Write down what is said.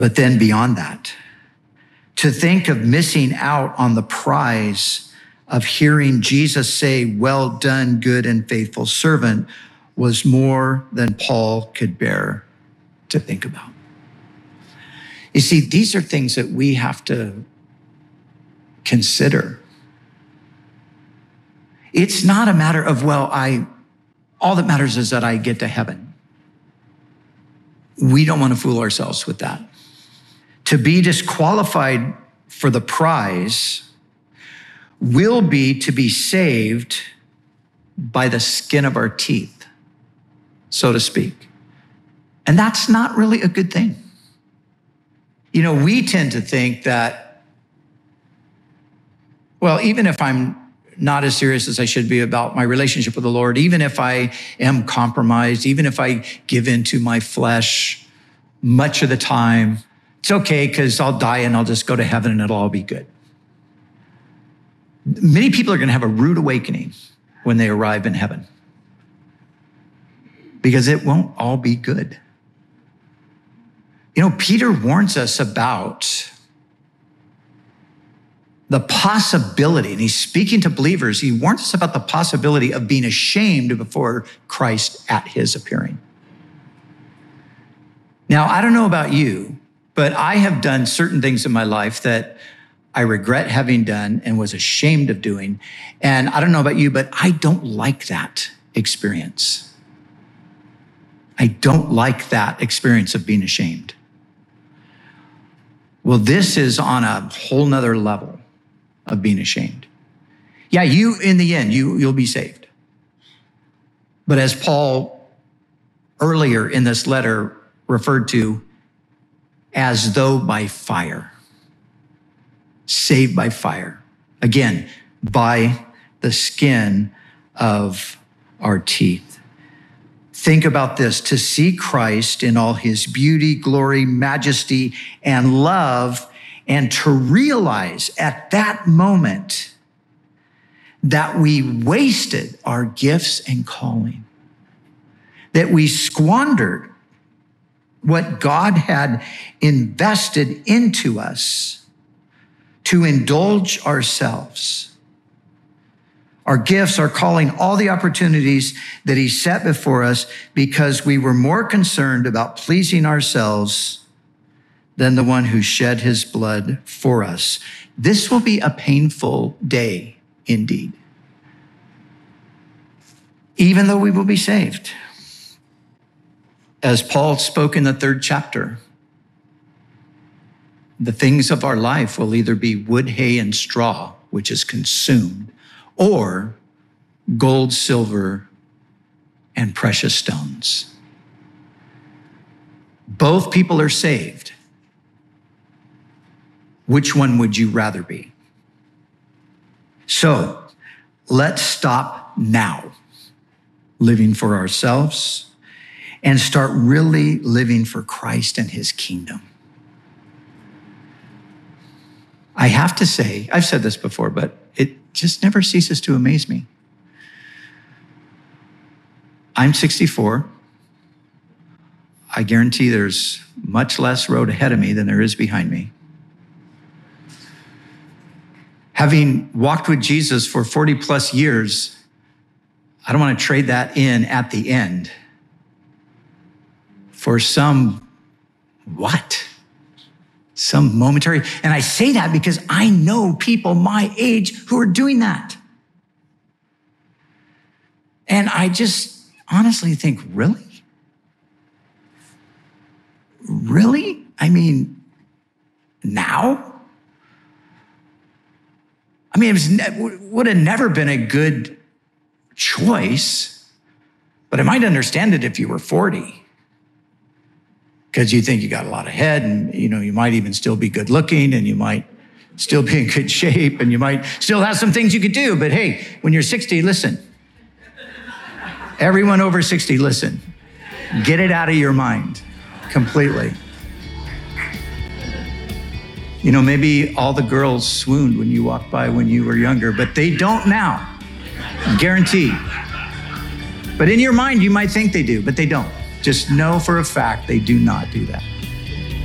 But then beyond that, to think of missing out on the prize of hearing Jesus say, "Well done, good and faithful servant," was more than Paul could bear to think about. You see, these are things that we have to consider. It's not a matter of, all that matters is that I get to heaven. We don't want to fool ourselves with that. To be disqualified for the prize will be to be saved by the skin of our teeth, so to speak. And that's not really a good thing. You know, we tend to think that, even if I'm not as serious as I should be about my relationship with the Lord, even if I am compromised, even if I give in to my flesh much of the time, it's okay because I'll die and I'll just go to heaven and it'll all be good. Many people are going to have a rude awakening when they arrive in heaven because it won't all be good. You know, Peter warns us about the possibility, and he's speaking to believers, he warns us about the possibility of being ashamed before Christ at his appearing. Now, I don't know about you, but I have done certain things in my life that I regret having done and was ashamed of doing. And I don't know about you, but I don't like that experience. I don't like that experience of being ashamed. Well, this is on a whole nother level of being ashamed. Yeah, you, in the end, you'll be saved. But as Paul earlier in this letter referred to, as though by fire, saved by fire. Again, by the skin of our teeth. Think about this: to see Christ in all his beauty, glory, majesty, and love, and to realize at that moment that we wasted our gifts and calling, that we squandered what God had invested into us to indulge ourselves. Our gifts, our calling, all the opportunities that he set before us because we were more concerned about pleasing ourselves than the one who shed his blood for us. This will be a painful day indeed, even though we will be saved. As Paul spoke in the 3rd chapter, the things of our life will either be wood, hay, and straw, which is consumed, or gold, silver, and precious stones. Both people are saved. Which one would you rather be? So let's stop now living for ourselves and start really living for Christ and his kingdom. I have to say, I've said this before, but it just never ceases to amaze me. I'm 64. I guarantee there's much less road ahead of me than there is behind me. Having walked with Jesus for 40 plus years, I don't want to trade that in at the end for some momentary. And I say that because I know people my age who are doing that. And I just honestly think, really? Really? I mean, now? I mean, it would have never been a good choice, but I might understand it if you were 40. Because you think you got a lot ahead, and you might even still be good looking, and you might still be in good shape, and you might still have some things you could do. But hey, when you're 60, listen. Everyone over 60, listen. Get it out of your mind completely. Maybe all the girls swooned when you walked by when you were younger, but they don't now. Guaranteed. But in your mind, you might think they do, but they don't. Just know for a fact they do not do that.